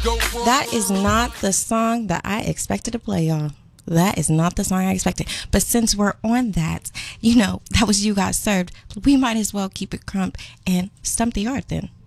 That is not the song that I expected to play, y'all. That is not the song I expected. But since we're on that, that was You Got Served. We might as well keep it crump and stump the yard then.